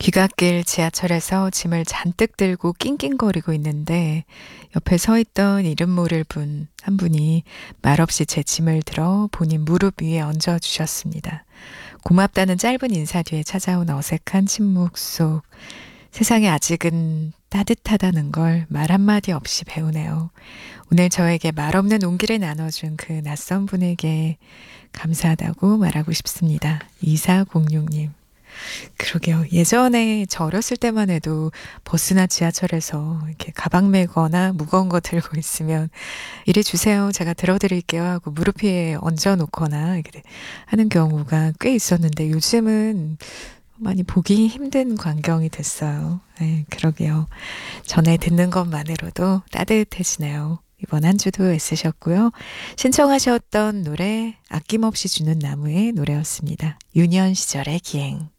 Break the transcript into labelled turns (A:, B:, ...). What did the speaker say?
A: 귀갓길 지하철에서 짐을 잔뜩 들고 낑낑거리고 있는데 옆에 서 있던 이름 모를 분 한 분이 말없이 제 짐을 들어 본인 무릎 위에 얹어 주셨습니다. 고맙다는 짧은 인사 뒤에 찾아온 어색한 침묵 속 세상에 아직은 따뜻하다는 걸 말 한마디 없이 배우네요. 오늘 저에게 말 없는 온기를 나눠준 그 낯선 분에게 감사하다고 말하고 싶습니다. 2406님. 그러게요. 예전에 저 어렸을 때만 해도 버스나 지하철에서 이렇게 가방 메거나 무거운 거 들고 있으면 이리 주세요. 제가 들어드릴게요 하고 무릎 위에 얹어 놓거나 이렇게 하는 경우가 꽤 있었는데 요즘은 많이 보기 힘든 광경이 됐어요. 네, 그러게요. 전에 듣는 것만으로도 따뜻해지네요. 이번 한 주도 애쓰셨고요. 신청하셨던 노래 아낌없이 주는 나무의 노래였습니다. 유년 시절의 기행.